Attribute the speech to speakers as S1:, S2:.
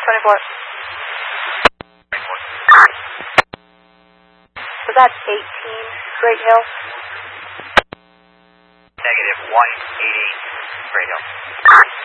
S1: 24. Was that 18 Great Hill?
S2: Negative 188 Great Hill.